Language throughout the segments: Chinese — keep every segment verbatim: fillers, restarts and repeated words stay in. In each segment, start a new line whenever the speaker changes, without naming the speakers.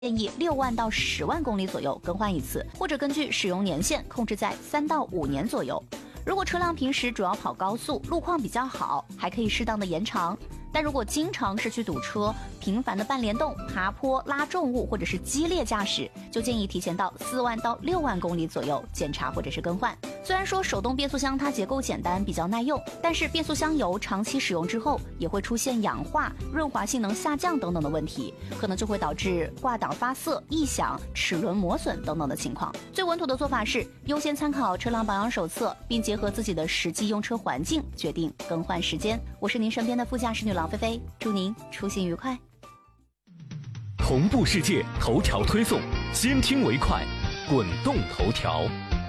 建议六万到十万公里左右更换一次，或者根据使用年限控制在三到五年左右。如果车辆平时主要跑高速，路况比较好，还可以适当的延长。但如果经常市区堵车、频繁的半联动、爬坡、拉重物或者是激烈驾驶，就建议提前到四万到六万公里左右检查或者是更换。虽然说手动变速箱它结构简单，比较耐用，但是变速箱油长期使用之后也会出现氧化、润滑性能下降等等的问题，可能就会导致挂档发涩、异响、齿轮磨损等等的情况。最稳妥的做法是优先参考车辆保养手册，并结合自己的实际用车环境决定更换时间。我是您身边的副驾驶女郎菲菲，祝您出行愉快。
同步世界头条推送，先听为快，滚动头条。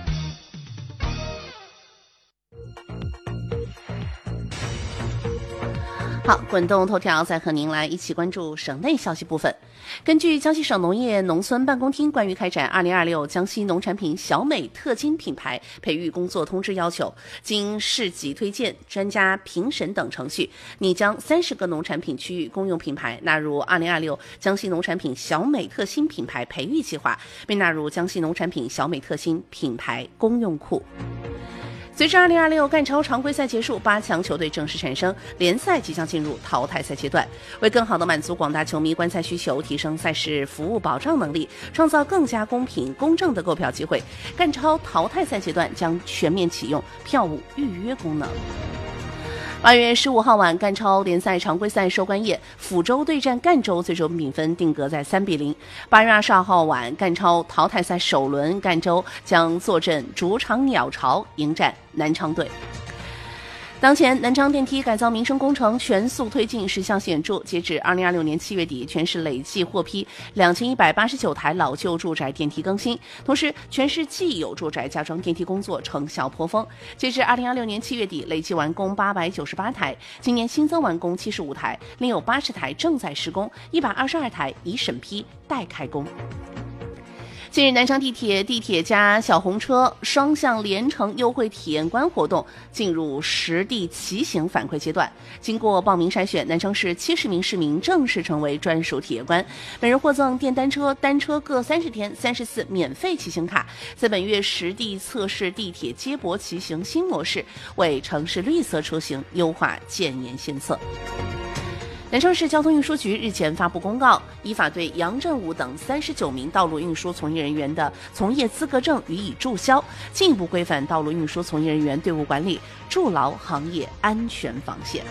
好，滚动头条再和您来一起关注省内消息部分。根据江西省农业农村办公厅关于开展二零二六江西农产品小美特金品牌培育工作通知要求，经市级推荐、专家评审等程序，拟将三十个农产品区域公用品牌纳入二零二六江西农产品小美特新品牌培育计划，并纳入江西农产品小美特新品牌公用库。随着二零二六赣超常规赛结束，八强球队正式产生，联赛即将进入淘汰赛阶段。为更好地满足广大球迷观赛需求，提升赛事服务保障能力，创造更加公平公正的购票机会，赣超淘汰赛阶段将全面启用票务预约功能。八月十五号晚，赣超联赛常规赛收官夜，抚州对战赣州，最终比分定格在三比零。八月二十二号晚，赣超淘汰赛首轮，赣州将坐镇主场鸟巢迎战南昌队。当前，南昌电梯改造民生工程全速推进，实效显著。截至二零二六年七月底，全市累计获批两千一百八十九台老旧住宅电梯更新，同时全市既有住宅加装电梯工作成效颇丰。截至二零二六年七月底，累计完工八百九十八台，今年新增完工七十五台，另有八十台正在施工，一百二十二台已审批待开工。近日，南昌地铁地铁加小红车双向联程优惠体验官活动进入实地骑行反馈阶段。经过报名筛选，南昌市七十名市民正式成为专属体验官，每人获赠电单车、单车各三十天、三十次免费骑行卡。在本月实地测试地铁接驳骑行新模式，为城市绿色出行优化建言献策。南昌市交通运输局日前发布公告，依法对杨振武等三十九名道路运输从业人员的从业资格证予以注销，进一步规范道路运输从业人员队伍管理，筑牢行业安全防线。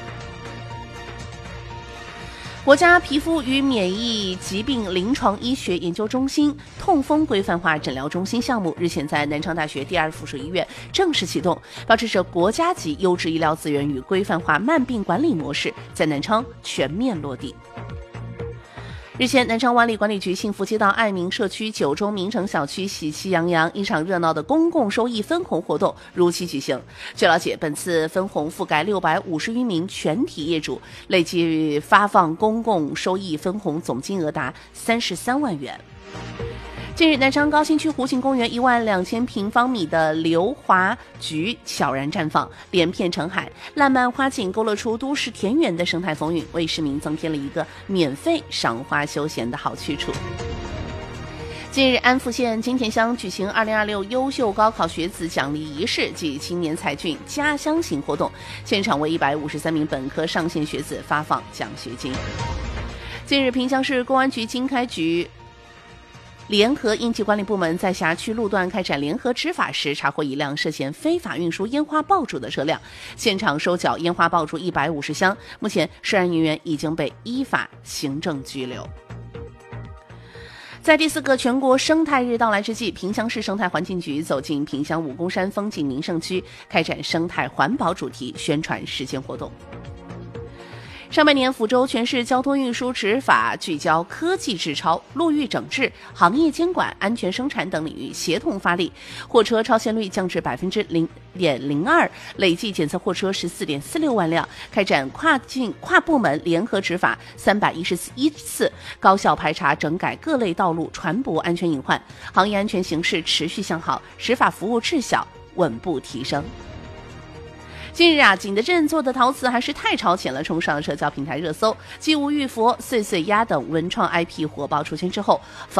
国家皮肤与免疫疾病临床医学研究中心痛风规范化诊疗中心项目日前在南昌大学第二附属医院正式启动，标志着国家级优质医疗资源与规范化慢病管理模式在南昌全面落地。日前，南昌湾里管理局幸福街道爱民社区九中名城小区喜气洋洋，一场热闹的公共收益分红活动如期举行。据了解，本次分红覆盖六百五十余名全体业主，累计发放公共收益分红总金额达三十三万元。近日，南昌高新区湖景公园一万两千平方米的硫华菊悄然绽放，连片成海，烂漫花景勾勒出都市田园的生态风韵，为市民增添了一个免费赏花休闲的好去处。近日，安福县金田乡举行二零二六优秀高考学子奖励仪式暨青年才俊家乡行活动，现场为一百五十三名本科上线学子发放奖学金。近日，萍乡市公安局经开局联合应急管理部门在辖区路段开展联合执法时，查获一辆涉嫌非法运输烟花爆竹的车辆，现场收缴烟花爆竹一百五十箱，目前涉案人员已经被依法行政拘留。在第四个全国生态日到来之际，萍乡市生态环境局走进萍乡武功山风景名胜区，开展生态环保主题宣传实践活动。上半年，抚州全市交通运输执法聚焦科技治超、路域整治、行业监管、安全生产等领域协同发力，货车超限率降至百分之零点零二，累计检测货车十四点四六万辆，开展跨境跨部门联合执法三百一十一次，高效排查整改各类道路船舶安全隐患，行业安全形势持续向好，执法服务质效稳步提升。 近日啊，景德镇做的陶瓷还是太超前了，冲上社交平台热搜。继吴玉佛、碎碎鸭等文创 I P 火爆出圈之后，